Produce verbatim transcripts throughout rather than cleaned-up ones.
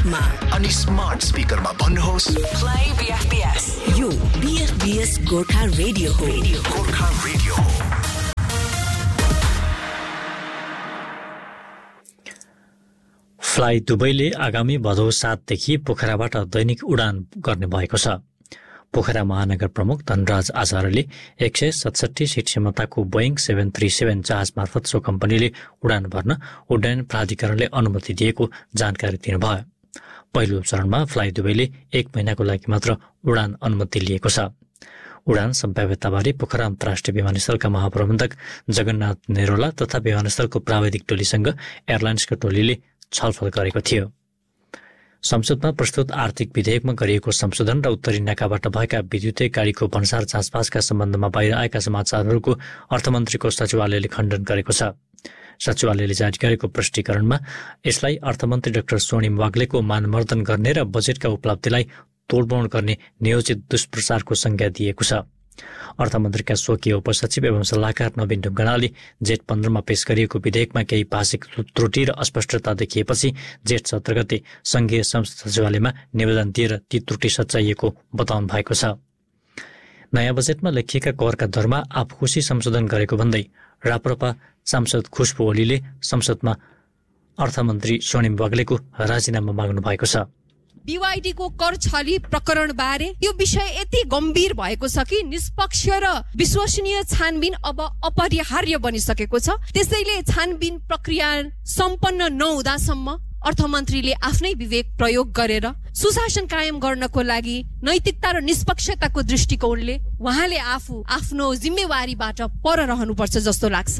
एपमा अनि स्मार्ट स्पिकरमा भन्नुहोस् प्ले बीएफबीएस। यो बीएफबीएस गोर्खा रेडियो हो। गोर्खा रेडियो हो। फ्लाइ दुबईले आगामी भदौ सातदेखि पोखराबाट दैनिक उडान गर्ने भएको छ। पोखरा महानगर प्रमुख धनराज आचार्यले एक सय सतसट्ठी सिट क्षमताको बोइङ सेभेन थ्री सेभेन जहाज मार्फत सो कम्पनीले उडान भर्न उड्डयन प्राधिकरणले अनुमति दिएको जानकारी दिनुभयो। पहिलो चरणमा फ्लाइ दुबईले एक महिनाको लागि मात्र उडान अनुमति लिएको छ। उडान सम्भाव्यताबारे पोखरा अन्तर्राष्ट्रिय विमानस्थलका महाप्रबन्धक जगन्नाथ नेरोला तथा विमानस्थलको प्राविधिक टोलीसँग एयरलाइन्सको टोलीले छलफल गरेको थियो। संसदमा प्रस्तुत आर्थिक विधेयकमा गरिएको संशोधन र उत्तरी नाकाबाट भएका विद्युतीय गाडीको भन्सार जाँचपासका सम्बन्धमा बाहिर आएका समाचारहरूको अर्थमन्त्रीको सचिवालयले खण्डन गरेको छ। सचिवालयले जारी गरेको प्रष्टीकरणमा यसलाई अर्थमन्त्री डाक्टर स्वर्णिम वाग्लेको मानमर्दन गर्ने र बजेटका उपलब्धिलाई तोडमोड गर्ने नियोजित दुष्प्रचारको संज्ञा दिएको छ। अर्थमन्त्रीका स्वकीय उपसचिव एवं सल्लाहकार नवीन ढुङ्गानाले जेठ पन्ध्रमा पेश गरिएको विधेयकमा केही भाषिक त्रुटि र अस्पष्टता देखिएपछि जेठ सत्र गते संघीय संसद सचिवालयमा निवेदन दिएर ती त्रुटि सच्याइएको बताउनु भएको छ। नयाँ बजेटमा लेखिएका करका दरमा आफूखुसी संशोधन गरेको भन्दै राप्रपा सांसद खुशबु ओलीले संसदमा अर्थमन्त्री स्वर्णिम वाग्लेको राजीनामा माग्नु भएको छ। बीवाईडी को कर छली प्रकरण बारे यो विषय यति गम्भीर भएको छ कि निष्पक्ष र विश्वसनीय छानबिन अब अपरिहार्य बनिसकेको छ। त्यसैले छानबिन प्रक्रिया सम्पन्न नहुँदासम्म अर्थमन्त्रीले आफ्नै विवेक प्रयोग गरेर सुशासन कायम गर्नको लागि नैतिकता र निष्पक्षताको दृष्टिकोणले उहाँले आफू आफ्नो जिम्मेवारीबाट पर रहनुपर्छ जस्तो लाग्छ।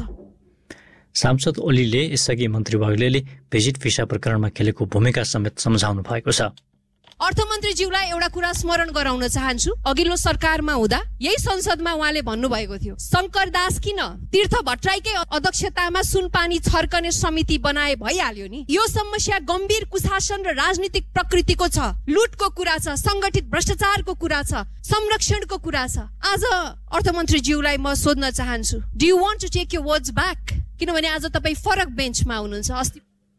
सांसद ओलीले यसअघि मन्त्री वाग्लेले भिजिट भिसा प्रकरणमा खेलेको भूमिका समेत सम्झाउनु भएको छ। अर्थमन्त्रीज्यूलाई एउटा कुरा स्मरण गराउन चाहन्छु। अघिल्लो सरकारमा हुँदा यही संसदमा उहाँले भन्नुभएको थियो, शंकर दास किन तीर्थ भट्टराईकै अध्यक्षतामा सुनपानी छर्कने समिति बनाए भइहाल्यो नि। यो समस्या गम्भीर कुशासन र राजनीतिक प्रकृतिको छ। लुटको कुरा छ, संगठित भ्रष्टाचारको कुरा छ, संरक्षणको कुरा छ। आज अर्थमन्त्रीज्यूलाई म सोध्न चाहन्छु, do you want to take your words back? किनभने आज तपाईँ फरक बेन्चमा हुनुहुन्छ। अस्ति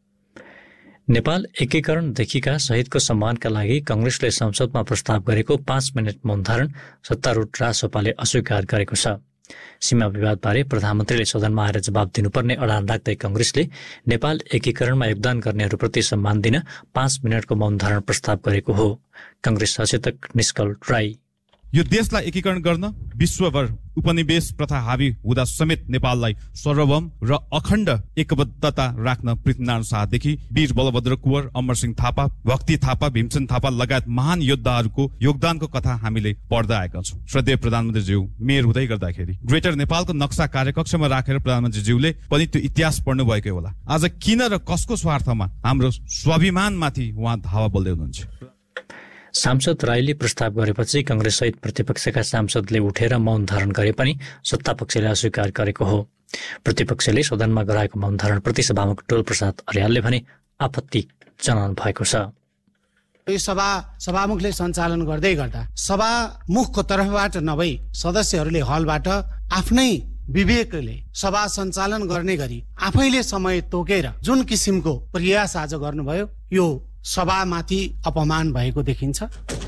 नेपाल एकीकरणदेखिका शहीदको सम्मानका लागि कांग्रेसले संसदमा प्रस्ताव गरेको पाँच मिनट मौन धारण सत्तारूढ रासपाले अस्वीकार गरेको छ। सीमा विवादबारे प्रधानमन्त्रीले सदनमा आएर जवाब दिनुपर्ने अडान राख्दै कांग्रेसले नेपाल एकीकरणमा योगदान गर्नेहरूप्रति सम्मान दिन पाँच मिनटको मौन धारण प्रस्ताव गरेको हो। कांग्रेस सचेतक निष्कल राई यो देशलाई एकीकरण गर्न विश्वभर उपनिवेश प्रथा हावी हुँदा समेत नेपाललाई सार्वभौम र अखण्ड एकबद्धता राख्न पृथ्वीनारायण शाहदेखि वीर बलभद्र कुँवर, अमरसिंह थापा, भक्ति थापा, भीमसेन थापा लगायत महान योद्धाहरूको योगदानको कथा हामीले पढ्दै आएका छौँ। श्रद्धेय प्रधानमन्त्रीज्यू, मेयर हुँदै गर्दाखेरि ग्रेटर नेपालको नक्सा कार्यकक्षमा राखेर प्रधानमन्त्रीज्यूले पनि त्यो इतिहास पढ्नु भएकै होला। आज किन र कसको स्वार्थमा हाम्रो स्वाभिमानमाथि उहाँ धावा बोल्दै हुनुहुन्छ? सांसद राईले प्रस्ताव गरेपछि कांग्रेस सहित प्रतिपक्षका सांसदले उठेर मौन धारण गरे पनि सत्तापक्षले अस्वीकार गरेको हो। प्रतिपक्षले सदनमा गराएको मौन धारणप्रति सभामुख टोल प्रसाद अर्यालले भने आपत्ति जनाउनु भएको छ। यो सभा सभामुखले सञ्चालन गर्दै गर्दा सभामुखको तर्फबाट नभई सदस्यहरूले हलबाट आफ्नै विवेकले सभा सञ्चालन गर्ने गरी आफैले समय तोकेर जुन किसिमको प्रयास आज गर्नुभयो, यो सभामाथि अपमान भएको देखिन्छ।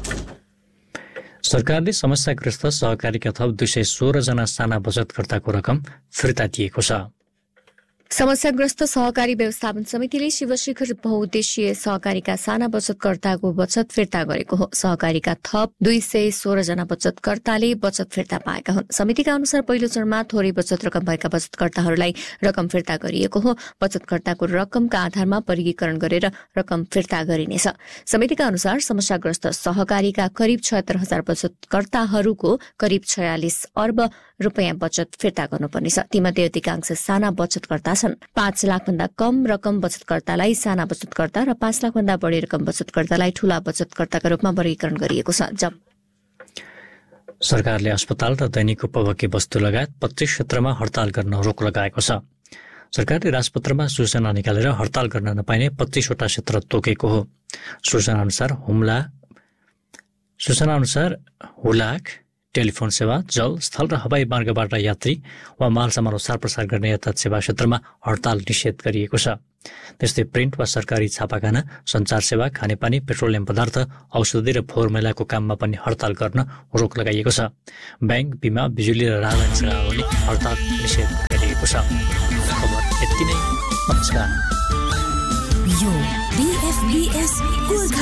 सरकारले समस्याग्रस्त सहकारीका थप दुई सय सोह्र जना साना बचतकर्ताको रकम फिर्ता दिएको छ। समस्याग्रस्त सहकारी व्यवस्थापन समितिले शिवशिखर बहुउद्देश्यीय सहकारीका साना बचतकर्ताको बचत फिर्ता गरेको हो। सहकारीका थप दुई सय सोह्र जना बचतकर्ताले बचत फिर्ता पाएका हुन्। समितिका अनुसार पहिलो चरणमा थोरै बचत रकम भएका बचतकर्ताहरूलाई रकम फिर्ता गरिएको हो। बचतकर्ताको रकमका आधारमा वर्गीकरण गरेर रकम फिर्ता गरिनेछ। समितिका अनुसार समस्याग्रस्त सहकारीका करिब छयत्तर हजार बचतकर्ताहरूको करिब छयालिस अर्ब रुपियाँ बचत फिर्ता गर्नुपर्नेछ। तीमध्ये अधिकांश साना बचतकर्ता छन्। पाँच लाख भन्दा कम रकम बचतकर्तालाई साना बचतकर्ता र पाँच लाख भन्दा बढी रकम बचतकर्तालाई ठूला बचतकर्ताका रूपमा वर्गीकरण गरिएको छ। जब सरकारले अस्पताल र दैनिक उपभोग्य वस्तु लगायत पच्चीस क्षेत्रमा हडताल गर्न रोक लगाएको छ। सरकारले राजपत्रमा सूचना निकालेर हडताल गर्न नपाइने पच्चीसवटा क्षेत्र तोकेको हो। सूचना अनुसार हुम्ला सूचना अनुसार हुलाक टेलिफोन सेवा, जल, स्थल र हवाई मार्गबाट यात्री वा माल सामान ओसार प्रसार गर्ने यातायात सेवा क्षेत्रमा हडताल निषेध गरिएको छ। त्यस्तै प्रिन्ट वा सरकारी छापाखाना, सञ्चार सेवा, खानेपानी, पेट्रोलियम पदार्थ, औषधि र फोहोर मैलाको काममा पनि हडताल गर्न रोक लगाइएको छ। ब्याङ्क, बिमा, बिजुली र राजधानी सेवा पनि हडताल निषेध गरिएको छ। खबर यति नै। नमस्कार। यो